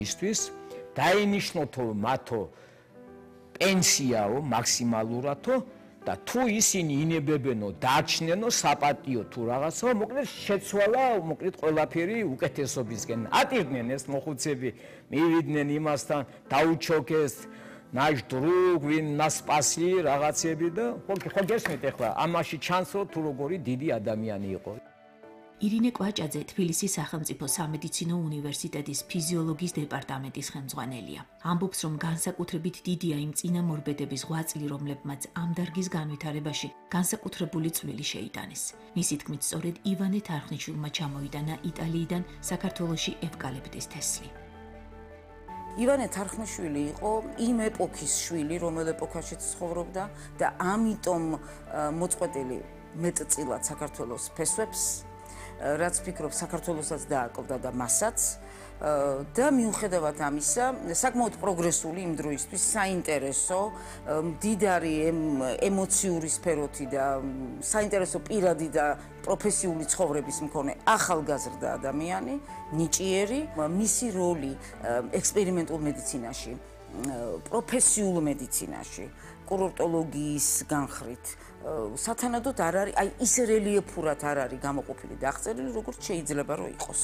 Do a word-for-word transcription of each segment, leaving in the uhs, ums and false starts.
ისთვის დაინიშნოთო მათო პენსიაო მაქსიმალურათო და თუ ისინი ინებებენო დაჩნენო საპატიო თუ რაღაცა მოკლედ შეცვალა მოკლედ ყველაფერი უკეთესობისკენ ატირდნენ ეს მოხუცები მივიდნენ იმასთან დაუჩოქეს ნაშ დრუგ ვინ ნასპასი რაღაცები და ხო ხო გესმით ახლა ამაში ჩანს რომ თუ როგორი დიდი ადამიანი იყო ირინე კვაჭაძე თბილისის სახელმწიფო სამედიცინო უნივერსიტეტის ფიზიოლოგიის დეპარტამენტის ხელმძღვანელია. ამბობს, რომ განსაკუთრებით დიდია იმ წინამორბედების ღვაწლი, რომლებმაც ამ დარგის განვითარებაში განსაკუთრებული წვლილი შეიტანეს. მისი თქმით, სწორედ ივანე თარხნიშვილმა ჩამოიტანა იტალიიდან საქართველოში ევკალიპტის თესლი. ივანე თარხნიშვილი იყო იმ ეპოქის შვილი, რომელ ეპოქაშიც ცხოვრობდა და ამიტომ მოწყვეტილი მეტწილად საქართველოს ფესვებს რაც ფიქრობ საქართველოსაც დააკლდა და მასაც და მიუხედავად ამისა საკმაოდ პროგრესული იმ დროისთვის საინტერესო მდიდარი ემოციური სფეროთი და საინტერესო პირადი და პროფესიული ცხოვრების მქონე ახალგაზრდა ადამიანი ნიჭიერი მისი როლი ექსპერიმენტულ მედიცინაში პროფესიულ მედიცინაში კურორტოლოგიის განხრით სათანადოდ არ არის აი ის რელიეფურად არ არის გამოყოფილი და აღწერილი როგორც შეიძლება რომ იყოს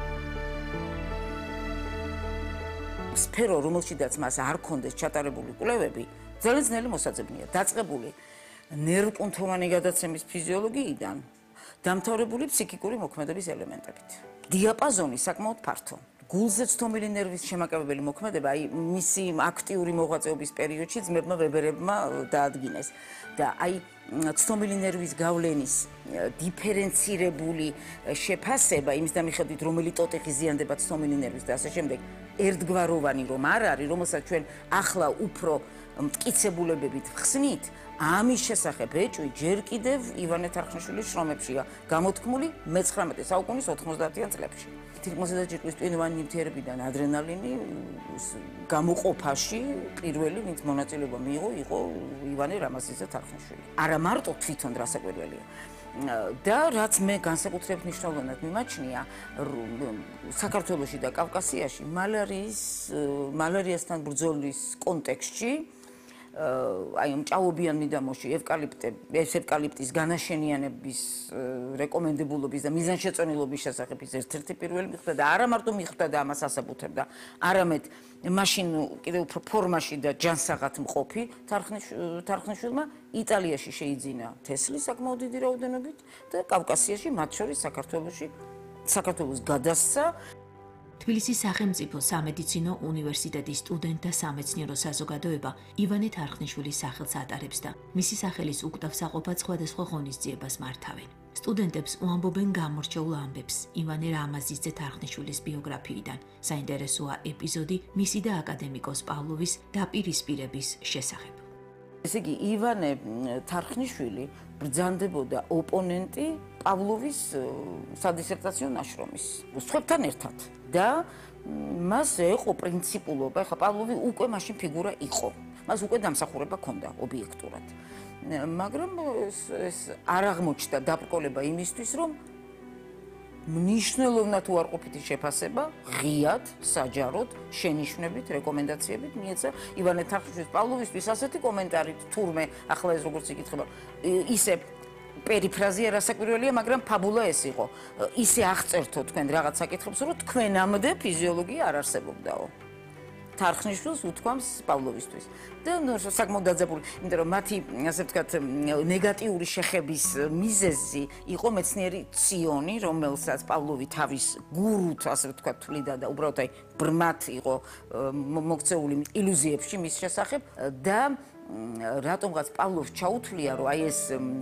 სფერო რომელშიდაც მას არ ქონდეს ჩატარებული კვლევები ძალიან ძნელი მოსაძებნია დაწყებული ნერვკუნთოვანი გადაცემის ფიზიოლოგიიდან დამთავრებული ფსიქიკური მოქმედების ელემენტებით დიაპაზონი საკმაოდ ფართო გულზე ცდომილი ნერვის შემაკავებელი მოქმედება აი მისი აქტიური მოღვაწეობის პერიოდში ძმებმა ვებერებმა დაადგინეს და აი ცდომილი ნერვის გავლენის დიფერენცირებული შეფასება იმის და მიხედვით რომელი ტოტი ღიზიანდება ცდომილი ნერვის და ასე შემდეგ ერთგვაროვანი რომ არ არის რომელსაც ჩვენ ახლა უფრო მტკიცებულებებით ხსნით ამის შესახებ ეჭვი ჯერ კიდევ ივანე თარხნიშვილის შრომებშია გამოთქმული მეცხრამეტე საუკუნის ოთხმოცდაათიან წლებში თითქმის ჭირკვის ტვინოვანი ნივთიერებიდან ადრენალინი გამოყოფაში პირველი ვინც მონაწილეობა მიიღო იყო ივანე რამაზიძე თარხნიშვილი არა მარტო თვითონ რასაკვირველია და რაც მე განსაკუთრებით მნიშვნელოვნად მიმაჩნია საქართველოში და კავკასიაში მალარიის მალარიასთან ბრძოლის კონტექსტში აი მჭაობიან მიდამოში ევკალიპტე ეს ევკალიპტის განაშენიანების რეკომენდებულობის და მიზანშეწონილობის შესახებ ის ერთ-ერთი პირველი მიხვდა და არა მარტო მიხვდა და ამას ასაბუთებდა არამედ მაშინ კიდევ უფრო ფორმაში და ჯანსაღად მყოფი თარხნიშვილმა იტალიაში შეიძინა თესლი საკმაოდ დიდი რაოდენობით და კავკასიაში მათ შორის საქართველოში საქართველოს გადასცა თბილისის სახელმწიფო სამედიცინო უნივერსიტეტის სტუდენტთა სამეცნიერო საზოგადოება ივანე თარხნიშვილის სახელს ატარებს და მისი სახელის უკვდავსაყოფად სხვადასხვა ღონისძიებას მართავენ. სტუდენტებს უამბობენ გამორჩეულ ამბებს ივანე რამაზიძე თარხნიშვილის ბიოგრაფიიდან. საინტერესოა ეპიზოდი მისი და აკადემიკოს პავლოვის დაპირისპირების შესახებ. ესე იგი ივანე თარხნიშვილი ბრძანდებოდა ოპონენტი პავლოვის სადისერტაციო ნაშრომის სხვებთან ერთად და მას ეყო პრინციპულობა ხა პავლოვი უკვე მაშინ ფიგურა იყო მას უკვე დამსახურება ჰქონდა ობიექტურად მაგრამ ეს არ აღმოჩნდა დაბრკოლება იმისთვის რომ მნიშვნელოვნად უარყოფითი შეფასება ღიად საჯაროდ შენიშვნებით რეკომენდაციებით მიეცა ივანე თარხნიშვილის პავლოვისთვის ასეთი კომენტარი თურმე ახლა ეს როგორც იკითხება ისე პერიფრაზია რასაკვირველია, მაგრამ ფაბულა ეს იყო. ისე აღწერთო თქვენ რაღაც საკითხებს, რომ თქვენამდე ფიზიოლოგია არ არსებობდაო. თარხნიშვილს უთქვამს პავლოვისთვის. და საკმაოდ დაძაბული, იმიტომ რომ მათი, ასე ვთქვათ, ნეგატიური შეხების მიზეზი იყო მეცნიერი ციონი, რომელსაც პავლოვი თავის გურუთ, ასე ვთქვათ, თვლიდა და უბრალოდ აი ბრმად იყო მოქცეული ილუზიებში მის შესახებ და რატომღაც პავლოვს ჩაუთვლია, რომ აი ეს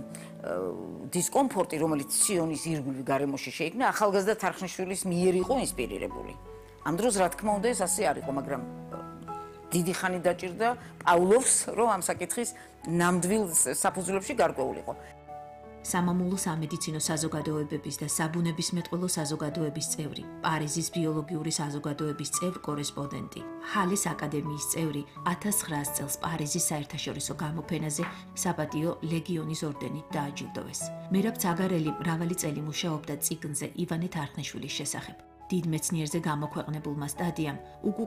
დისკომფორტი, რომელიც ციონის ირგვლივ გარემოში შეიქმნა, ახალგაზრდა თარხნიშვილის მიერ იყო ინსპირირებული. ამ დროს რა თქმა უნდა ეს ასე არ იყო, მაგრამ დიდი ხანი დაჭირდა პავლოვს, რომ ამ საკითხის ნამდვილ საფუძვლებში გარკვეულიყო. სამამულო სამედიცინო საზოგადოებების და საბუნებისმეტყველო საზოგადოების წევრი, პარიზის ბიოლოგიური საზოგადოების წევრ-კორესპონდენტი, ჰალეს აკადემიის წევრი, ათას ცხრაას წელს პარიზის საერთაშორისო გამოფენაზე საპატიო ლეგიონის ორდენით დააჯილდოვეს. მერაბ ცაგარელი მრავალი წელი მუშაობდა წიგნზე ივანე თარხნიშვილის შესახებ. დიდ მეცნიერზე გამოქვეყნებულმა სტატიამ უკუ